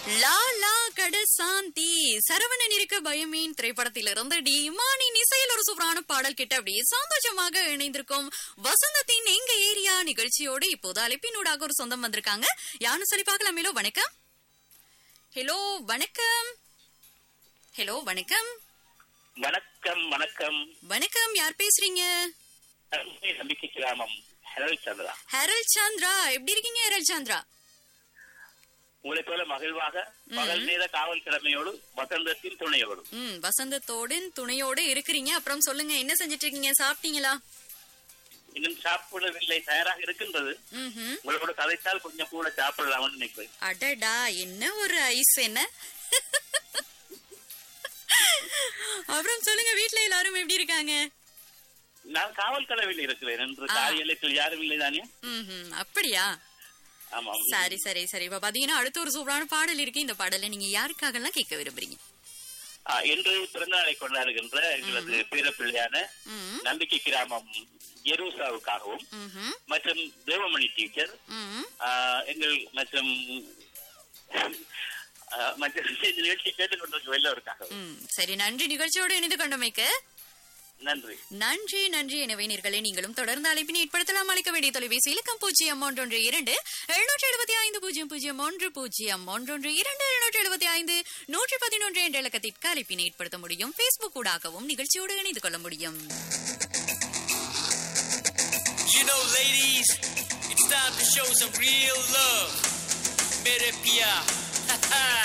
லா லா கடசாந்தி சரவணன் இருக்க பயமேன் திரைப்படத்திலிருந்து டி இமானின் இசையில் ஒரு சூப்பரான பாடல் கிட்ட அப்படியே சந்தோஷமாக இணைந்திருக்கும் வசந்தத்தின் எங்க ஏரியா நிகழ்ச்சியோடு இப்போது அழைப்பினூடாக ஒரு சொந்தம் வந்திருக்காங்க. யானு சொல்லி பார்க்கலாமேலோ. வணக்கம். ஹலோ வணக்கம். ஹலோ வணக்கம். வணக்கம் வணக்கம் வணக்கம். யார் பேசுறீங்க? நம்பிக்கை கிராமம் ஹெரல் சந்திரா. ஹெரல் சந்திரா, எப்படி இருக்கீங்க ஹெரல் சந்திரா? உங்களை போல மகிழ்வாக பகல் நேர காவல் கடமையோடு வசந்தத்தின் துணையோடு. வசந்தத்தோடு துணையோடு இருக்கிறீங்க. அப்புறம் சொல்லுங்க, என்ன செஞ்சிட்டு இருக்கீங்க? சாப்பிட்டீங்களா? இன்னும் சாப்பிடவில்லை, தயாராக இருக்கின்றது. உங்களோட கதைத்தால் கொஞ்சம் கூட சாப்பிடலாம்னு நினைக்கிறேன். அடடா, என்ன ஒரு ஐஸ்! என்ன அப்புறம் சொல்லுங்க, வீட்டுல எல்லாரும் எப்படி இருக்காங்க? நான் காவல் கடமையில் இருக்கிறேன் என்று காரியத்தில் யாரும் இல்லை தானே? அப்படியா? ஆமா. சரி சரி சரி. இப்ப பாத்தீங்கன்னா அடுத்த ஒரு சூப்பரான பாடல் இருக்கு. இந்த பாடலை நீங்க யாருக்காக எல்லாம் கேட்க விரும்புறீங்க? என்று பிறந்தநாளை கொண்டாடுகின்ற எங்களது பேரப்பிள்ளையான நம்பிக்கை கிராமம் எருசாவுக்காகவும் மற்றும் தேவமணி டீச்சர் எங்கள் மற்றும் நிகழ்ச்சி கேட்டுக் கொண்டிருக்க எல்லோருக்காகவும். சரி, நன்றி நிகழ்ச்சியோடு இணைந்து கொண்டமைக்கு. நன்றி நன்றி நன்றி. எனவே நேயர்களே, நீங்களும் தொடர்ந்து அழைப்பினை ஏற்படுத்தலாம். அழைக்க வேண்டிய தொலைபேசி இலக்கம் 012 775 001 775 111 என்ற இலக்கத்திற்கு அழைப்பினை ஏற்படுத்த முடியும். பேஸ்புக் ஊடாகவும் நிகழ்ச்சியோடு இணைந்து கொள்ள முடியும். You know, ladies, it's time to show some real love. Mere pia.